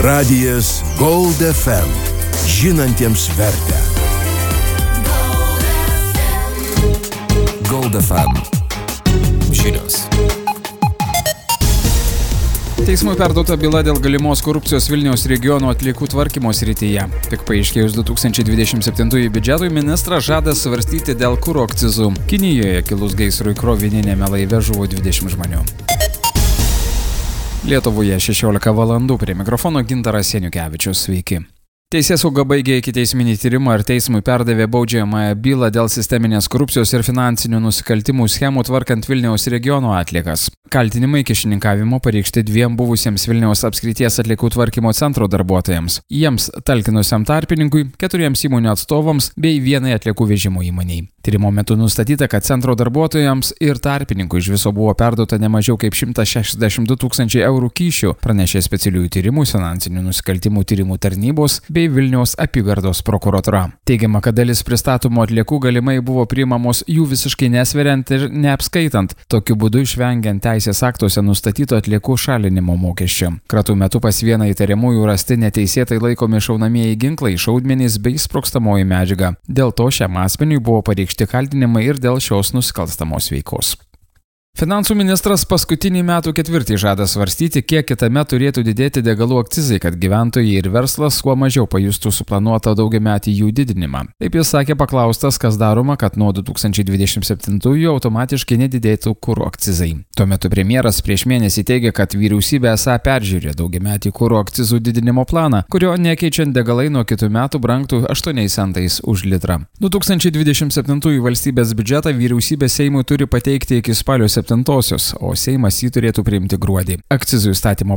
Radijas Gold FM. Žinantiems vertę. Gold FM. Žinios. Teismui perduota byla dėl galimos korupcijos Vilniaus regiono atliekų tvarkymo srityje. Tik paaiškėjus 2027 biudžetui ministras žada svarstyti dėl kuro akcizų. Kinijoje kilus gaisrui krovininiame laive žuvo 20 žmonių. Lietuvoje 16 valandų, prie mikrofono Gintaras Janiukevičius. Sveiki. Teisėsauga baigė ikiteisminį tyrimą ir teismui perdavė baudžiamąją bylą dėl sisteminės korupcijos ir finansinių nusikaltimų schemų tvarkant Vilniaus regiono atliekas. Kaltinimai kyšininkavimo pareikšti dviem buvusiems Vilniaus apskrities atliekų tvarkymo centro darbuotojams. Jiems talkinusiam tarpininkui, 4 įmonių atstovams bei vienai atliekų vežimo įmoniai. Tyrimo metu nustatyta, kad centro darbuotojams ir tarpininkui iš viso buvo perduota ne mažiau kaip 162 tūkstančiai eurų kyšių, pranešė specialiųjų tyrimų finansinių nusikaltimų tyrimų tarnybos bei Vilniaus apygardos prokuratura. Teigiama, kad dalis pristatomų atliekų galimai buvo priimamos jų visiškai nesveriant ir neapskaitant, tokiu būdu išvengiant teisės aktuose nustatyto atliekų šalinimo mokesčio. Kratų metu pas vieną įtariamųjų rasti neteisėtai laikomi šaunamieji ginklai, šaudmenys bei sprogstamoji medžiaga. Dėl to šiam asmeniui buvo pareikšti kaltinimai ir dėl šios nusikalstamos veikos. Finansų ministras paskutinį metų ketvirtį žada svarstyti, kiek kitame turėtų didėti degalų akcizai, kad gyventojai ir verslas kuo mažiau pajustų suplanuotą daugiametį jų didinimą. Taip jis sakė paklaustas, kas daroma, kad nuo 2027 automatiškai nedidėtų kuro akcizai. Tuo metu premjeras prieš mėnesį teigė, kad vyriausybė esą peržiūrė daugiametį kuro akcizų didinimo planą, kurio nekeičiant degalai nuo kitų metų brangtų 8 centais už litrą. 2027 valstybės biudžetą vyriausybė Seimui turi pateikti iki spalio 7, o Seimas jį turėtų priimti gruodį. Akcizų įstatymo